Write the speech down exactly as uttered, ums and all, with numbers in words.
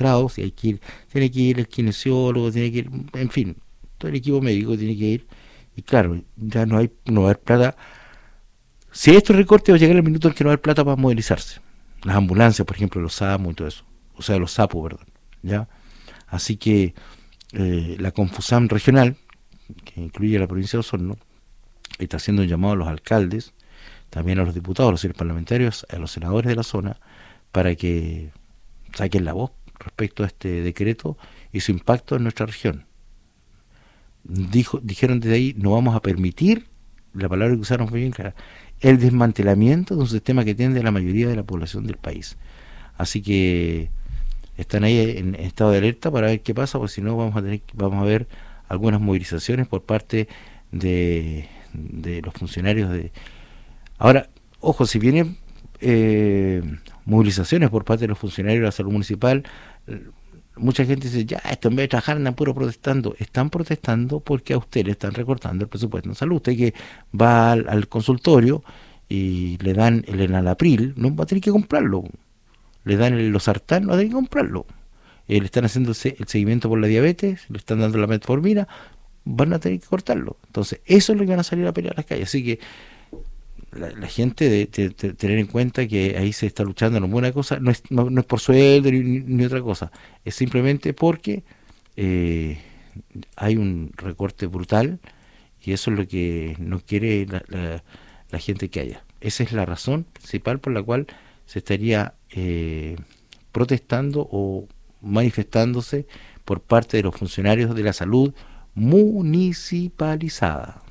demostrado, si hay que ir, tiene que ir el kinesiólogo, tiene que ir, en fin, todo el equipo médico tiene que ir, y claro, ya no hay, no va a haber plata. Si estos recortes va a llegar el minuto en que no va a haber plata para movilizarse. Las ambulancias, por ejemplo, los SAMU y todo eso, o sea, los SAPU, perdón, ¿ya? Así que eh, la Confusam regional, que incluye la provincia de Osorno, está haciendo un llamado a los alcaldes, también a los diputados, a los señores parlamentarios, a los senadores de la zona, para que saquen la voz respecto a este decreto y su impacto en nuestra región. Dijo, dijeron desde ahí, no vamos a permitir, la palabra que usaron fue bien clara, el desmantelamiento de un sistema que tiende a la mayoría de la población del país. Así que están ahí en estado de alerta para ver qué pasa, porque si no vamos a tener, vamos a ver algunas movilizaciones por parte de, de los funcionarios de... Ahora, ojo, si vienen eh, movilizaciones por parte de los funcionarios de la salud municipal, mucha gente dice, ya, esto en vez de trabajar andan puro protestando. Están protestando porque a usted le están recortando el presupuesto en salud. Usted que va al, al consultorio y le dan el enalapril, no va a tener que comprarlo. Le dan el losartán, no va a tener que comprarlo. Eh, le están haciendo el seguimiento por la diabetes, le están dando la metformina, van a tener que cortarlo. Entonces, eso es lo que van a salir a pelear a las calles. Así que la, la gente de, de, de tener en cuenta que ahí se está luchando en buena cosa, no es, no, no es por sueldo ni, ni otra cosa, es simplemente porque eh, hay un recorte brutal y eso es lo que no quiere la, la, la gente que haya. Esa es la razón principal por la cual se estaría eh, protestando o manifestándose por parte de los funcionarios de la salud municipalizada.